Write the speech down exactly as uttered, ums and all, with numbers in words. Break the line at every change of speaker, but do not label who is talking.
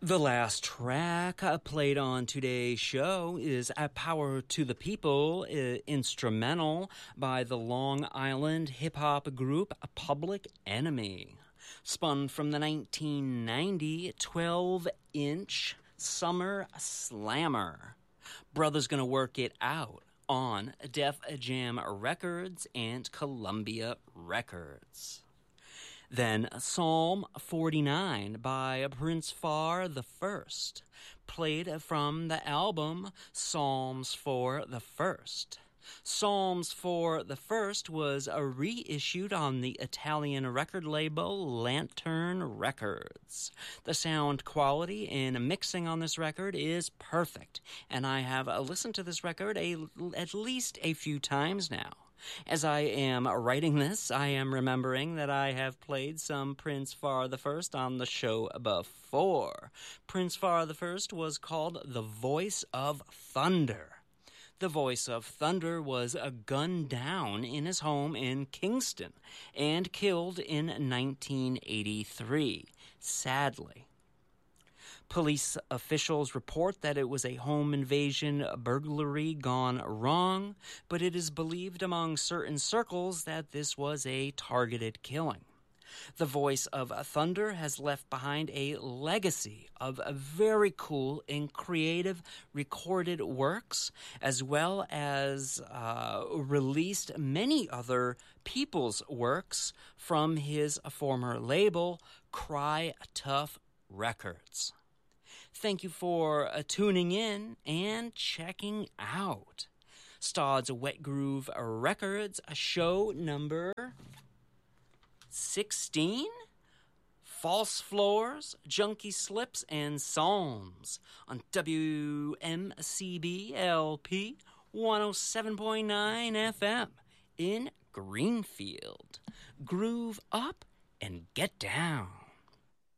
The last track uh, played on today's show is A Power to the People, uh, instrumental by the Long Island hip-hop group Public Enemy. Spun from the nineteen ninety twelve-inch Summer Slammer. Brother's Gonna Work It Out on Def Jam Records and Columbia Records. Then Psalm forty-nine by Prince Far the First, played from the album Psalms for the First. Psalms for the First was uh, reissued on the Italian record label Lantern Records. The sound quality and mixing on this record is perfect, and I have uh, listened to this record a, at least a few times now. As I am writing this, I am remembering that I have played some Prince Far the First on the show before. Prince Far the First was called The Voice of Thunder. The Voice of Thunder was gunned down in his home in Kingston and killed in nineteen eighty-three, sadly. Police officials report that it was a home invasion burglary gone wrong, but it is believed among certain circles that this was a targeted killing. The Voice of Thunder has left behind a legacy of very cool and creative recorded works, as well as uh, released many other people's works from his former label, Cry Tough Records. Thank you for uh, tuning in and checking out Stodd's Wet Groove Records, show number sixteen, False Floors, Junkie Slips, and Psalms on W M C B L P one oh seven point nine F M in Greenfield. Groove up and get down.